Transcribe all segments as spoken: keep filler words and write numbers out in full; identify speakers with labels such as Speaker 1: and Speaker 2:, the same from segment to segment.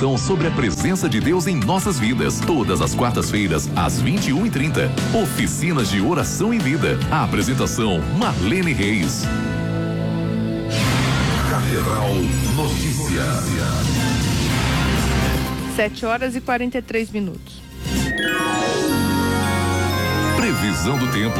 Speaker 1: reflexão sobre a presença de Deus em nossas vidas. Todas as quartas-feiras, às vinte e uma e trinta. Oficinas de Oração e Vida. A apresentação, Marlene Reis. Catedral Notícias.
Speaker 2: sete horas e quarenta e três minutos.
Speaker 1: Previsão do tempo.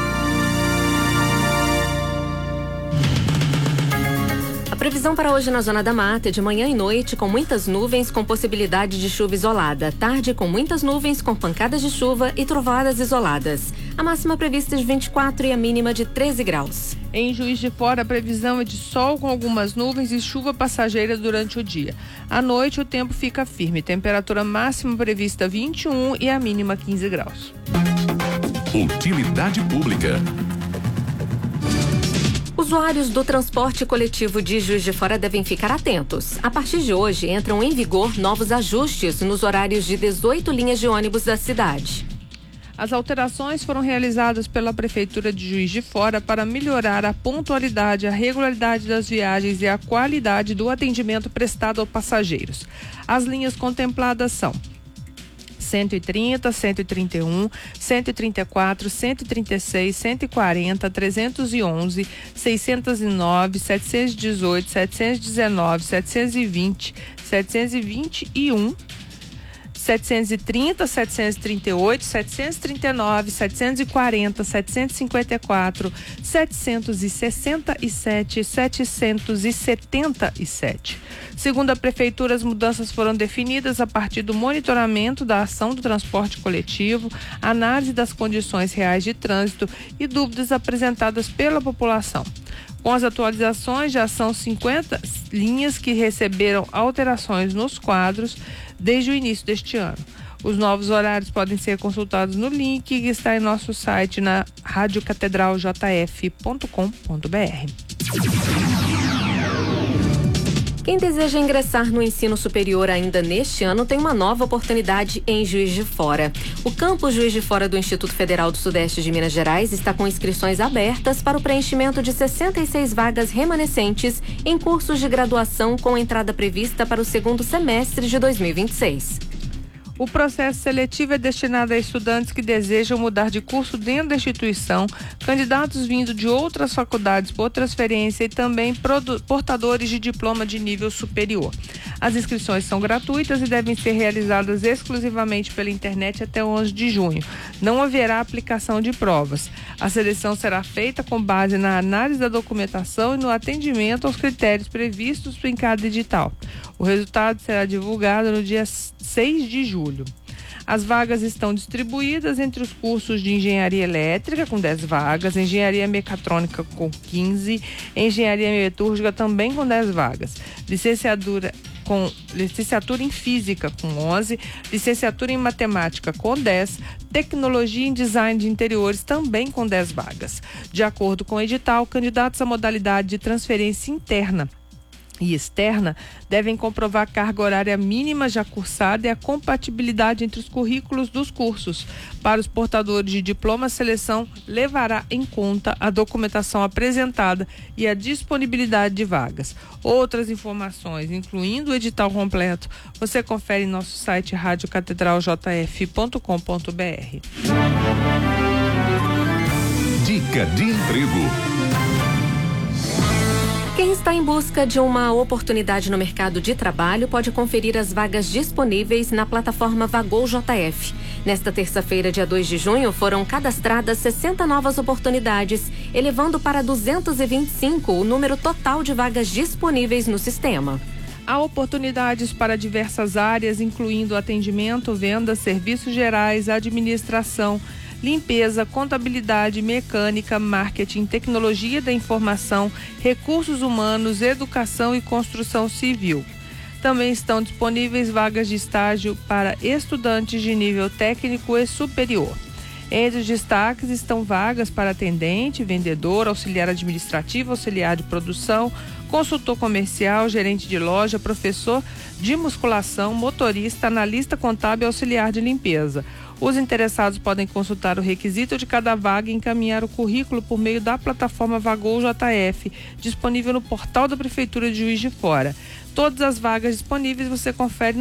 Speaker 3: A previsão para hoje na Zona da Mata é de manhã e noite com muitas nuvens com possibilidade de chuva isolada. Tarde com muitas nuvens com pancadas de chuva e trovoadas isoladas. A máxima prevista é de vinte e quatro e a mínima de treze graus.
Speaker 2: Em Juiz de Fora, a previsão é de sol com algumas nuvens e chuva passageira durante o dia. À noite, o tempo fica firme. Temperatura máxima prevista vinte e um e a mínima quinze graus.
Speaker 1: Utilidade pública.
Speaker 3: Usuários do transporte coletivo de Juiz de Fora devem ficar atentos. A partir de hoje, entram em vigor novos ajustes nos horários de dezoito linhas de ônibus da cidade.
Speaker 2: As alterações foram realizadas pela Prefeitura de Juiz de Fora para melhorar a pontualidade, a regularidade das viagens e a qualidade do atendimento prestado aos passageiros. As linhas contempladas são cento e trinta, cento e trinta e um, cento e trinta e quatro, cento e trinta e seis, cento e quarenta, trezentos e onze, seiscentos e nove, setecentos e dezoito, setecentos e dezenove, setecentos e vinte, setecentos e vinte e um, setecentos e trinta, setecentos e trinta e oito, setecentos e trinta e nove, setecentos e quarenta, setecentos e cinquenta e quatro, setecentos e sessenta e sete, setecentos e setenta e sete. Segundo a Prefeitura, as mudanças foram definidas a partir do monitoramento da ação do transporte coletivo, análise das condições reais de trânsito e dúvidas apresentadas pela população. Com as atualizações, já são cinquenta linhas que receberam alterações nos quadros desde o início deste ano. Os novos horários podem ser consultados no link que está em nosso site na rádio catedral j f ponto com ponto b r.
Speaker 3: Quem deseja ingressar no ensino superior ainda neste ano tem uma nova oportunidade em Juiz de Fora. O campus Juiz de Fora do Instituto Federal do Sudeste de Minas Gerais está com inscrições abertas para o preenchimento de sessenta e seis vagas remanescentes em cursos de graduação com entrada prevista para o segundo semestre de dois mil e vinte e seis.
Speaker 2: O processo seletivo é destinado a estudantes que desejam mudar de curso dentro da instituição, candidatos vindo de outras faculdades por transferência e também portadores de diploma de nível superior. As inscrições são gratuitas e devem ser realizadas exclusivamente pela internet até onze de junho. Não haverá aplicação de provas. A seleção será feita com base na análise da documentação e no atendimento aos critérios previstos em cada edital. O resultado será divulgado no dia seis de julho. As vagas estão distribuídas entre os cursos de Engenharia Elétrica, com dez vagas, Engenharia Mecatrônica, com quinze, Engenharia Metalúrgica, também com dez vagas, licenciatura, com, licenciatura em Física, com onze, licenciatura em Matemática, com dez, Tecnologia em Design de Interiores, também com dez vagas. De acordo com o edital, candidatos à modalidade de transferência interna e externa devem comprovar a carga horária mínima já cursada e a compatibilidade entre os currículos dos cursos. Para os portadores de diploma, a seleção levará em conta a documentação apresentada e a disponibilidade de vagas. Outras informações, incluindo o edital completo, você confere em nosso site rádio catedral j f ponto com ponto b r.
Speaker 1: Dica de emprego.
Speaker 3: Quem está em busca de uma oportunidade no mercado de trabalho pode conferir as vagas disponíveis na plataforma Vagou J F. Nesta terça-feira, dia dois de junho, foram cadastradas sessenta novas oportunidades, elevando para duzentos e vinte e cinco o número total de vagas disponíveis no sistema.
Speaker 2: Há oportunidades para diversas áreas, incluindo atendimento, vendas, serviços gerais, administração, limpeza, contabilidade, mecânica, marketing, tecnologia da informação, recursos humanos, educação e construção civil. Também estão disponíveis vagas de estágio para estudantes de nível técnico e superior. Entre os destaques estão vagas para atendente, vendedor, auxiliar administrativo, auxiliar de produção, consultor comercial, gerente de loja, professor de musculação, motorista, analista contábil e auxiliar de limpeza. Os interessados podem consultar o requisito de cada vaga e encaminhar o currículo por meio da plataforma Vagou J F, disponível no portal da Prefeitura de Juiz de Fora. Todas as vagas disponíveis você confere